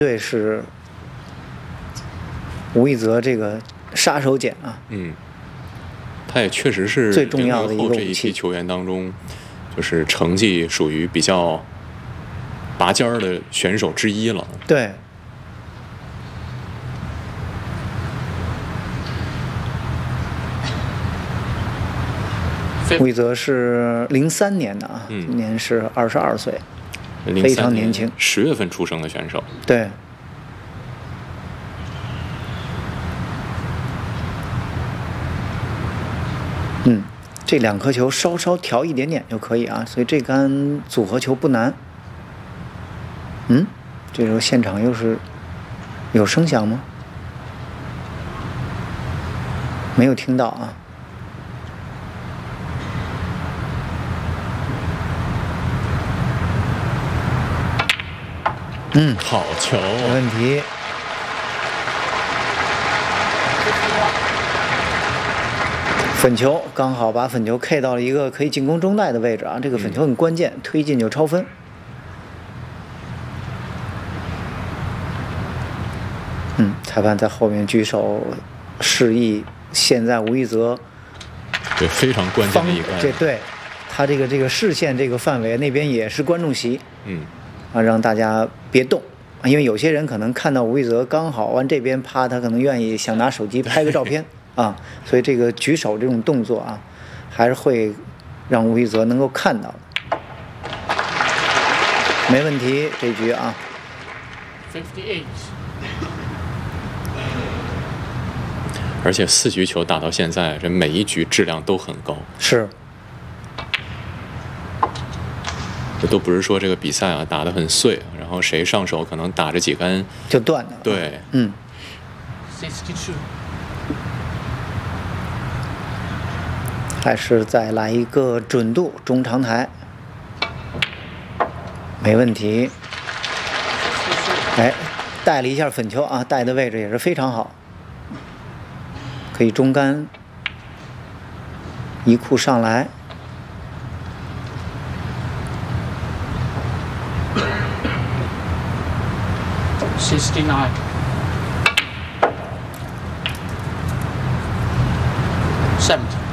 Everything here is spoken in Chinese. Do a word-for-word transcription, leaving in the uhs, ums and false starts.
对，是吴亦泽这个杀手锏啊。 嗯，他也确实是最重要的一个武器。 这一批球员当中，就是成绩属于比较拔尖儿的选手之一了。 对。吴亦泽是零三年的啊， 嗯、 今年是二十二岁，非常年轻， 十月份出生的选手。 对。嗯，这两颗球稍稍调一点点就可以啊，所以这杆组合球不难。嗯，这时候现场又是有声响吗？没有听到啊。嗯， 好球， 没问题。粉球刚好把粉球 K 到了一个可以进攻中袋的位置啊，这个粉球很关键，嗯、推进就超分。嗯，裁判在后面举手示意，现在吴亦泽对非常关键的一个， 这对他这个这个视线这个范围那边也是观众席， 嗯。 啊，让大家别动，因为有些人可能看到吴亦泽刚好往这边趴，他可能愿意想拿手机拍个照片啊，所以这个举手这种动作啊，还是会让吴亦泽能够看到的。没问题，这局啊。 而且四局球打到现在，这每一局质量都很高。 是。 这都不是说这个比赛啊打得很碎，然后谁上手可能打着几杆就断了。 对， 嗯。还是再来一个准度中长台，没问题。哎，带了一下粉球啊，带的位置也是非常好，可以中杆一库上来。 sixty-nine. seventy.